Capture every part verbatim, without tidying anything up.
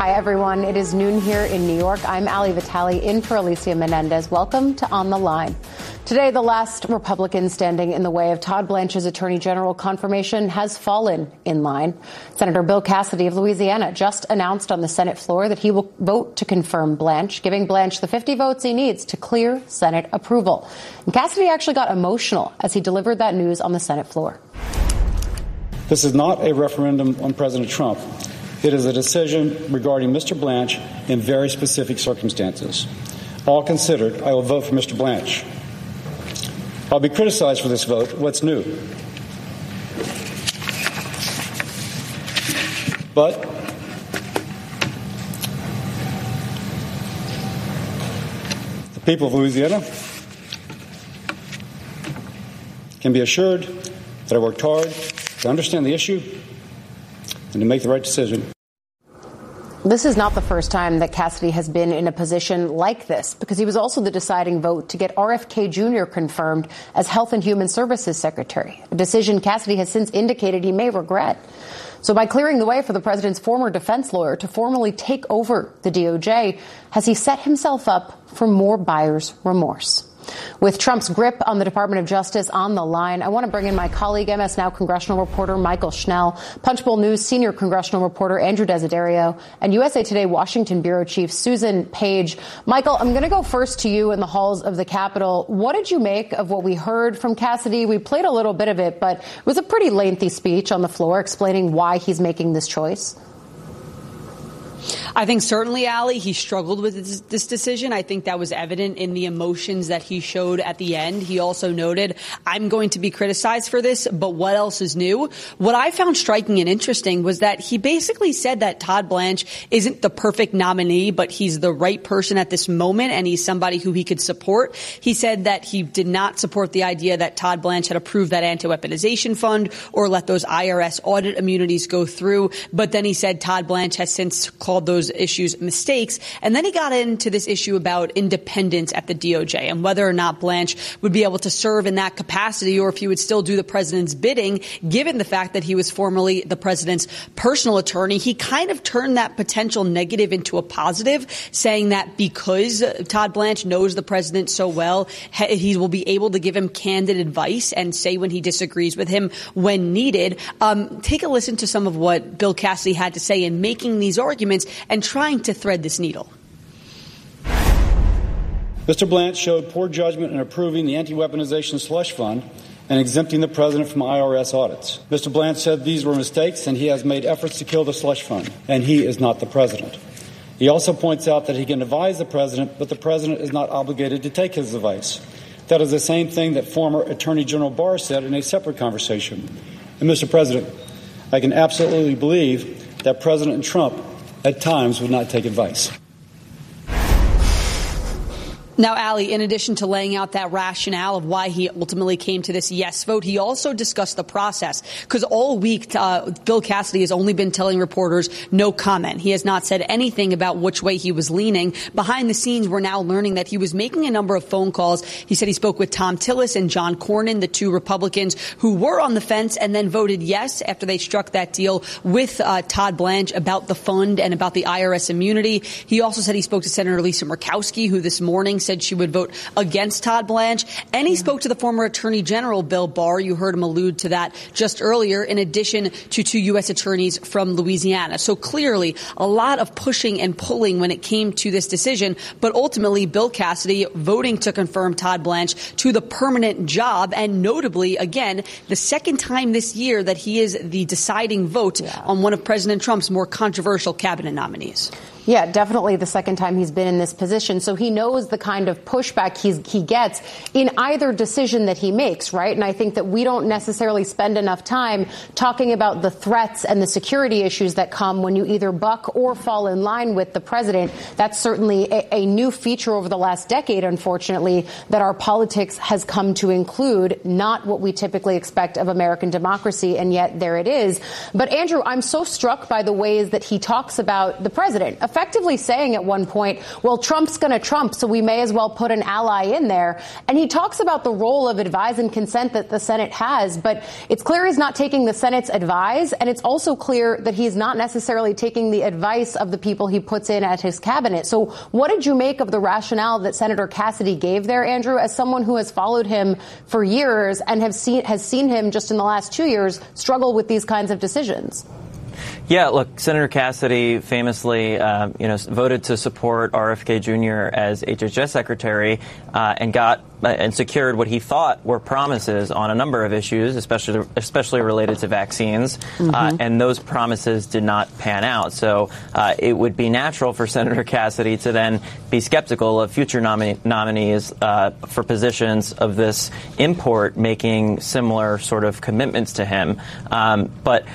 Hi, everyone. It is noon here in New York. I'm Ali Vitale in for Alicia Menendez. Welcome to On the Line. Today, the last Republican standing in the way of Todd Blanche's Attorney General confirmation has fallen in line. Senator Bill Cassidy of Louisiana just announced on the Senate floor that he will vote to confirm Blanche, giving Blanche the fifty votes he needs to clear Senate approval. And Cassidy actually got emotional as he delivered that news on the Senate floor. This is not a referendum on President Trump. It is a decision regarding Mister Blanche in very specific circumstances. All considered, I will vote for Mister Blanche. I'll be criticized for this vote. What's new? But the people of Louisiana can be assured that I worked hard to understand the issue and to make the right decision. This is not the first time that Cassidy has been in a position like this, because he was also the deciding vote to get R F K Junior confirmed as Health and Human Services Secretary, a decision Cassidy has since indicated he may regret. So by clearing the way for the president's former defense lawyer to formally take over the D O J, has he set himself up for more buyer's remorse? With Trump's grip on the Department of Justice on the line, I want to bring in my colleague, M S Now congressional reporter Michael Schnell, Punchbowl News senior congressional reporter Andrew Desiderio, and U S A Today Washington bureau chief Susan Page. Michael, I'm going to go first to you in the halls of the Capitol. What did you make of what we heard from Cassidy? We played a little bit of it, but it was a pretty lengthy speech on the floor explaining why he's making this choice. I think certainly, Ali, he struggled with this, this decision. I think that was evident in the emotions that he showed at the end. He also noted, I'm going to be criticized for this, but what else is new? What I found striking and interesting was that he basically said that Todd Blanche isn't the perfect nominee, but he's the right person at this moment, and he's somebody who he could support. He said that he did not support the idea that Todd Blanche had approved that anti-weaponization fund or let those I R S audit immunities go through. But then he said Todd Blanche has since called those issues mistakes. And then he got into this issue about independence at the D O J and whether or not Blanche would be able to serve in that capacity or if he would still do the president's bidding, given the fact that he was formerly the president's personal attorney. He kind of turned that potential negative into a positive, saying that because Todd Blanche knows the president so well, he will be able to give him candid advice and say when he disagrees with him when needed. Um, take a listen to some of what Bill Cassidy had to say in making these arguments and trying to thread this needle. Mister Blanche showed poor judgment in approving the anti-weaponization slush fund and exempting the president from I R S audits. Mister Blanche said these were mistakes and he has made efforts to kill the slush fund, and he is not the president. He also points out that he can advise the president, but the president is not obligated to take his advice. That is the same thing that former Attorney General Barr said in a separate conversation. And Mister President, I can absolutely believe that President Trump at times would not take advice. Now, Ali, in addition to laying out that rationale of why he ultimately came to this yes vote, he also discussed the process, because all week uh, Bill Cassidy has only been telling reporters no comment. He has not said anything about which way he was leaning. Behind the scenes, we're now learning that he was making a number of phone calls. He said he spoke with Tom Tillis and John Cornyn, the two Republicans who were on the fence and then voted yes after they struck that deal with uh, Todd Blanche about the fund and about the I R S immunity. He also said he spoke to Senator Lisa Murkowski, who this morning said she would vote against Todd Blanche. And he yeah. spoke to the former Attorney General, Bill Barr. You heard him allude to that just earlier, in addition to two U S attorneys from Louisiana. So clearly a lot of pushing and pulling when it came to this decision. But ultimately, Bill Cassidy voting to confirm Todd Blanche to the permanent job. And notably, again, the second time this year that he is the deciding vote yeah. on one of President Trump's more controversial cabinet nominees. Yeah, definitely the second time he's been in this position. So he knows the kind of pushback he's, he gets in either decision that he makes, right? And I think that we don't necessarily spend enough time talking about the threats and the security issues that come when you either buck or fall in line with the president. That's certainly a, a new feature over the last decade, unfortunately, that our politics has come to include, not what we typically expect of American democracy, and yet there it is. But Andrew, I'm so struck by the ways that he talks about the president. effectively saying at one point, well, Trump's going to Trump, so we may as well put an ally in there. And he talks about the role of advise and consent that the Senate has, but it's clear he's not taking the Senate's advise, and it's also clear that he's not necessarily taking the advice of the people he puts in at his cabinet. So what did you make of the rationale that Senator Cassidy gave there, Andrew, as someone who has followed him for years and have seen, has seen him just in the last two years struggle with these kinds of decisions? Yeah, look, Senator Cassidy famously, uh, you know, voted to support R F K Junior as H H S Secretary uh, and got uh, and secured what he thought were promises on a number of issues, especially especially related to vaccines. Mm-hmm. Uh, and those promises did not pan out. So uh, it would be natural for Senator Cassidy to then be skeptical of future nomi- nominees uh, for positions of this import making similar sort of commitments to him. Um, but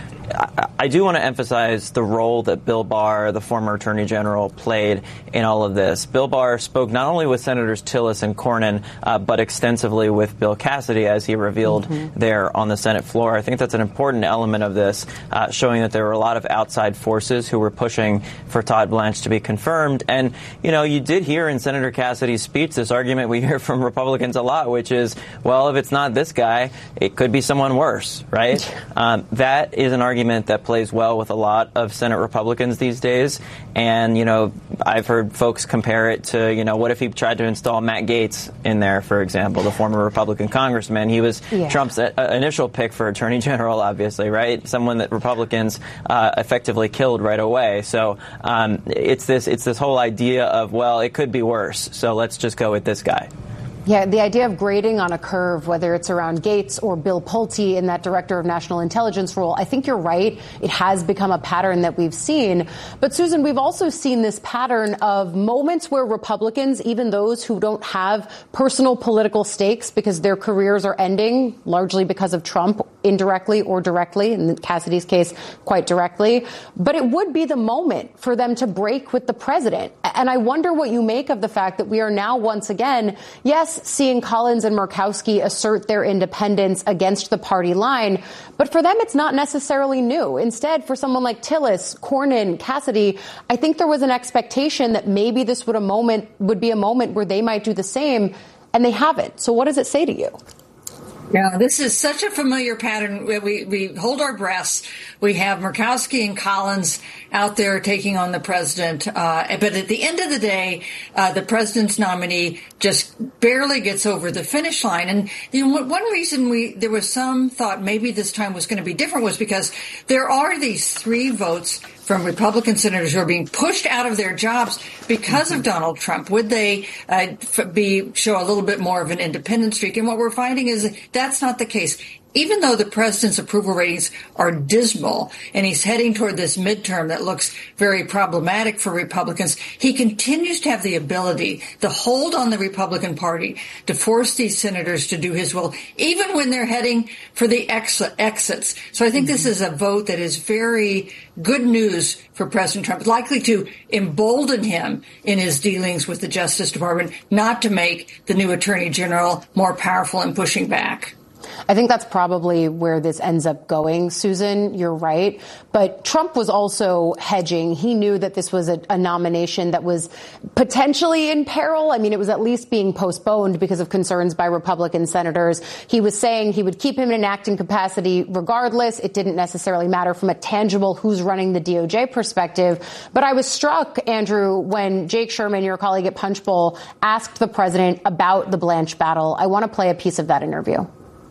I do want to emphasize the role that Bill Barr, the former Attorney General, played in all of this. Bill Barr spoke not only with Senators Tillis and Cornyn, uh, but extensively with Bill Cassidy, as he revealed mm-hmm. there on the Senate floor. I think that's an important element of this, uh, showing that there were a lot of outside forces who were pushing for Todd Blanche to be confirmed. And, you know, you did hear in Senator Cassidy's speech this argument we hear from Republicans a lot, which is, well, if it's not this guy, it could be someone worse, right? Um, that is an argument that plays well with a lot of Senate Republicans these days. And, you know, I've heard folks compare it to, you know, what if he tried to install Matt Gaetz in there, for example, the former Republican congressman. He was yeah. Trump's uh, initial pick for Attorney General, obviously, right? Someone that Republicans uh, effectively killed right away. So um, it's this it's this whole idea of, well, it could be worse, so let's just go with this guy. Yeah, the idea of grading on a curve, whether it's around Gaetz or Bill Pulte in that Director of National Intelligence role, I think you're right. It has become a pattern that we've seen. But, Susan, we've also seen this pattern of moments where Republicans, even those who don't have personal political stakes because their careers are ending, largely because of Trump, indirectly or directly, in Cassidy's case, quite directly, but it would be the moment for them to break with the president. And I wonder what you make of the fact that we are now once again, yes, seeing Collins and Murkowski assert their independence against the party line. But for them, it's not necessarily new. Instead, for someone like Tillis, Cornyn, Cassidy, I think there was an expectation that maybe this would a moment would be a moment where they might do the same, and they haven't. So what does it say to you? Yeah, this is such a familiar pattern. We we hold our breaths. We have Murkowski and Collins out there taking on the president. Uh, but at the end of the day, uh, the president's nominee just barely gets over the finish line. And you know, one reason we there was some thought maybe this time was going to be different was because there are these three votes from Republican senators who are being pushed out of their jobs because of Donald Trump. Would they uh, be show a little bit more of an independent streak? And what we're finding is that's not the case. Even though the president's approval ratings are dismal and he's heading toward this midterm that looks very problematic for Republicans, he continues to have the ability to hold on the Republican Party to force these senators to do his will, even when they're heading for the exit, exits. So I think mm-hmm. this is a vote that is very good news for President Trump, likely to embolden him in his dealings with the Justice Department, not to make the new Attorney General more powerful in pushing back. I think that's probably where this ends up going, Susan. You're right. But Trump was also hedging. He knew that this was a, a nomination that was potentially in peril. I mean, it was at least being postponed because of concerns by Republican senators. He was saying he would keep him in an acting capacity regardless. It didn't necessarily matter from a tangible who's running the D O J perspective. But I was struck, Andrew, when Jake Sherman, your colleague at Punchbowl, asked the president about the Blanche battle. I want to play a piece of that interview.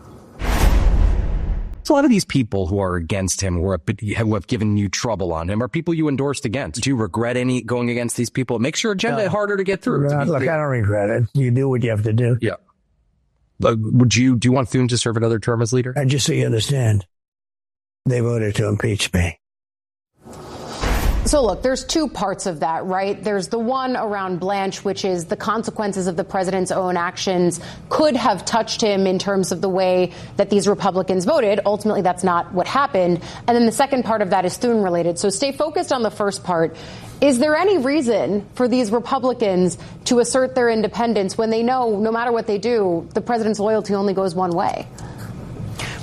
A lot of these people who are against him, who have, who have given you trouble on him, are people you endorsed against. Do you regret any going against these people? It makes your agenda no. harder to get through. No, look, I don't regret it. You do what you have to do. Yeah. Uh, would you, do you want Thune to serve another term as leader? And just so you understand, they voted to impeach me. So, look, there's two parts of that, right? There's the one around Blanche, which is the consequences of the president's own actions could have touched him in terms of the way that these Republicans voted. Ultimately, that's not what happened. And then the second part of that is Thune related. So stay focused on the first part. Is there any reason for these Republicans to assert their independence when they know no matter what they do, the president's loyalty only goes one way?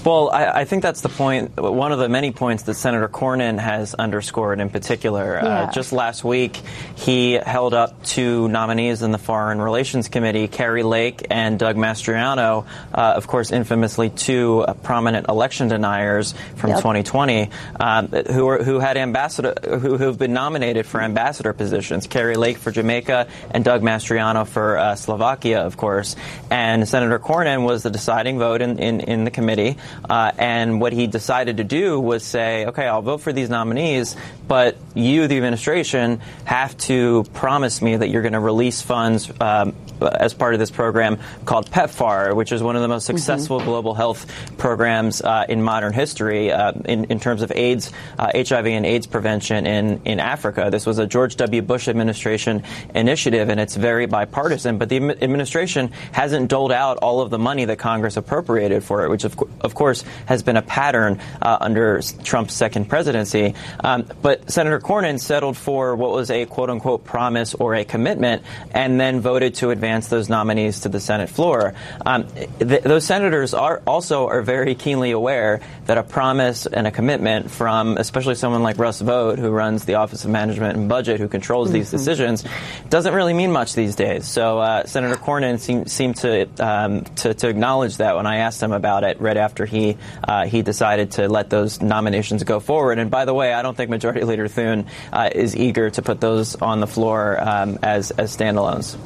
Well, I, I think that's the point, one of the many points that Senator Cornyn has underscored in particular. Yeah. Uh, just last week, he held up two nominees in the Foreign Relations Committee, Kari Lake and Doug Mastriano, uh, of course, infamously two uh, prominent election deniers from yep. twenty twenty, um, who are, who had ambassador, who have been nominated for ambassador positions. Kari Lake for Jamaica and Doug Mastriano for uh, Slovakia, of course. And Senator Cornyn was the deciding vote in, in, in the committee. Uh, and what he decided to do was say, okay, I'll vote for these nominees, but you, the administration, have to promise me that you're going to release funds um, as part of this program called PEPFAR, which is one of the most successful mm-hmm. global health programs uh, in modern history uh, in, in terms of AIDS, uh, H I V and AIDS prevention in, in Africa. This was a George W. Bush administration initiative, and it's very bipartisan. But the administration hasn't doled out all of the money that Congress appropriated for it, which, of, co- of course, has been a pattern uh, under Trump's second presidency. Um, but Senator Cornyn settled for what was a quote-unquote promise or a commitment, and then voted to advance those nominees to the Senate floor. Um, th- those senators are also are very keenly aware that a promise and a commitment from especially someone like Russ Vought, who runs the Office of Management and Budget, who controls mm-hmm. these decisions, doesn't really mean much these days. So uh, Senator Cornyn seemed, seemed to, um, to to acknowledge that when I asked him about it right after he uh, he decided to let those nominations go forward. And by the way, I don't think Majority Leader Thune uh, is eager to put those on the floor um, as as standalones.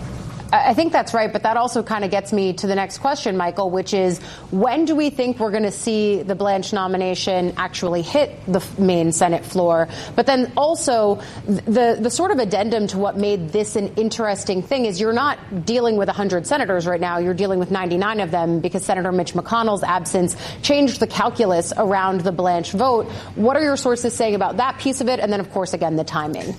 I think that's right, but that also kind of gets me to the next question, Michael, which is when do we think we're going to see the Blanche nomination actually hit the main Senate floor? But then also the the sort of addendum to what made this an interesting thing is you're not dealing with one hundred senators right now. You're dealing with ninety-nine of them because Senator Mitch McConnell's absence changed the calculus around the Blanche vote. What are your sources saying about that piece of it? And then, of course, again, the timing.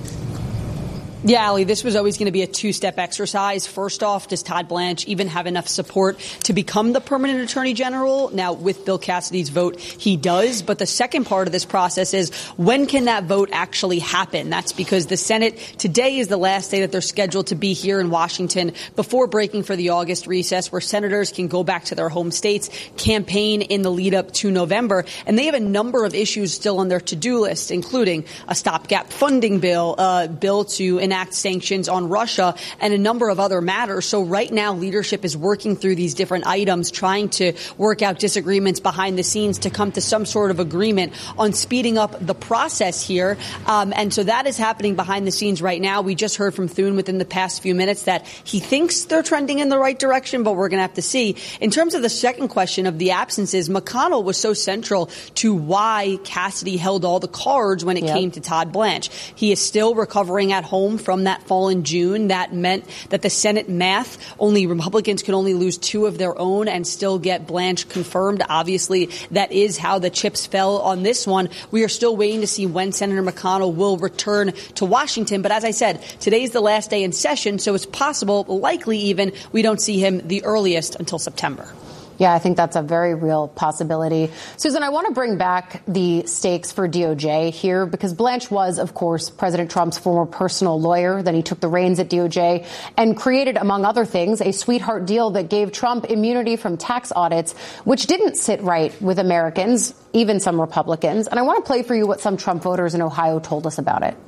Yeah, Ali, this was always going to be a two-step exercise. First off, does Todd Blanche even have enough support to become the permanent attorney general? Now, with Bill Cassidy's vote, he does. But the second part of this process is when can that vote actually happen? That's because the Senate today is the last day that they're scheduled to be here in Washington before breaking for the August recess, where senators can go back to their home states, campaign in the lead up to November. And they have a number of issues still on their to-do list, including a stopgap funding bill, a bill to enact sanctions on Russia, and a number of other matters. So right now, leadership is working through these different items, trying to work out disagreements behind the scenes to come to some sort of agreement on speeding up the process here. Um, and so that is happening behind the scenes right now. We just heard from Thune within the past few minutes that he thinks they're trending in the right direction, but we're going to have to see. In terms of the second question of the absences, McConnell was so central to why Cassidy held all the cards when it yep. came to Todd Blanche. He is still recovering at home from that fall in June. That meant that the Senate math, only Republicans could only lose two of their own and still get Blanche confirmed. Obviously, that is how the chips fell on this one. We are still waiting to see when Senator McConnell will return to Washington. But as I said, today is the last day in session, so it's possible, likely even, we don't see him the earliest until September. Yeah, I think that's a very real possibility. Susan, I want to bring back the stakes for D O J here because Blanche was, of course, President Trump's former personal lawyer. Then he took the reins at D O J and created, among other things, a sweetheart deal that gave Trump immunity from tax audits, which didn't sit right with Americans, even some Republicans. And I want to play for you what some Trump voters in Ohio told us about it.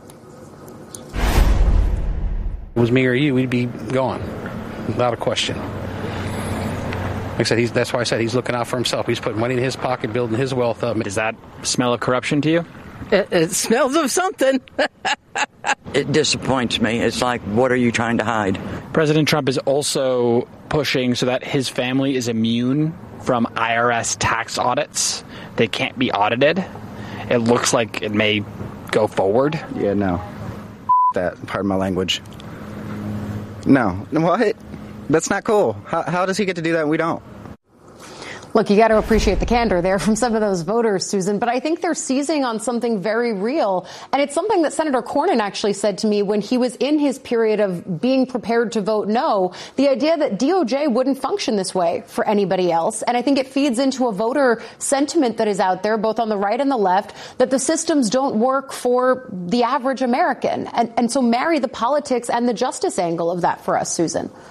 If it was me or you, we'd be gone, without a question. Like I said, he's, that's why I said he's looking out for himself. He's putting money in his pocket, building his wealth up. Does that smell of corruption to you? It, it smells of something. It disappoints me. It's like, what are you trying to hide? President Trump is also pushing so that his family is immune from I R S tax audits. They can't be audited. It looks like it may go forward. Yeah, no. That, pardon my language. No. What? That's not cool. How, how does he get to do that and we don't? Look, you got to appreciate the candor there from some of those voters, Susan, but I think they're seizing on something very real. And it's something that Senator Cornyn actually said to me when he was in his period of being prepared to vote no, the idea that D O J wouldn't function this way for anybody else. And I think it feeds into a voter sentiment that is out there, both on the right and the left, that the systems don't work for the average American. And, and so marry the politics and the justice angle of that for us, Susan.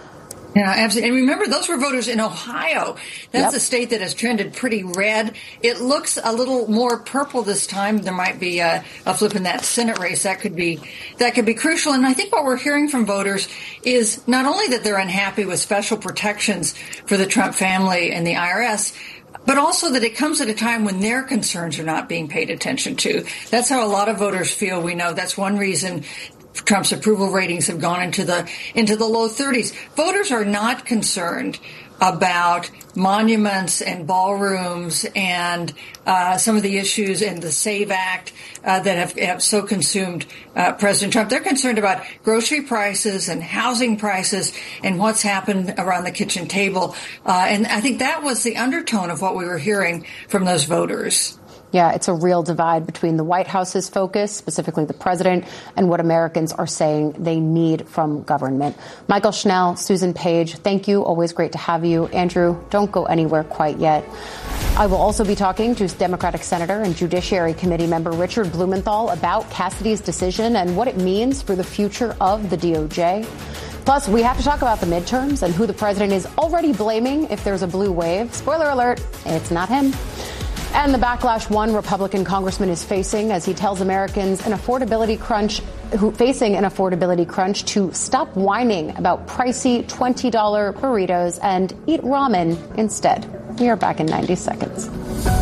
Yeah, absolutely. And remember, those were voters in Ohio. That's Yep. a state that has trended pretty red. It looks a little more purple this time. There might be a, a flip in that Senate race. That could be that could be crucial. And I think what we're hearing from voters is not only that they're unhappy with special protections for the Trump family and the I R S, but also that it comes at a time when their concerns are not being paid attention to. That's how a lot of voters feel. We know that's one reason Trump's approval ratings have gone into the into the low thirties. Voters are not concerned about monuments and ballrooms and uh, some of the issues in the SAVE Act uh, that have, have so consumed uh, President Trump. They're concerned about grocery prices and housing prices and what's happened around the kitchen table. Uh, and I think that was the undertone of what we were hearing from those voters. Yeah, it's a real divide between the White House's focus, specifically the president, and what Americans are saying they need from government. Michael Schnell, Susan Page, thank you. Always great to have you. Andrew, don't go anywhere quite yet. I will also be talking to Democratic Senator and Judiciary Committee member Richard Blumenthal about Cassidy's decision and what it means for the future of the D O J. Plus, we have to talk about the midterms and who the president is already blaming if there's a blue wave. Spoiler alert, it's not him. And the backlash one Republican congressman is facing as he tells Americans an affordability crunch, who facing an affordability crunch, to stop whining about pricey twenty dollar burritos and eat ramen instead. We are back in ninety seconds.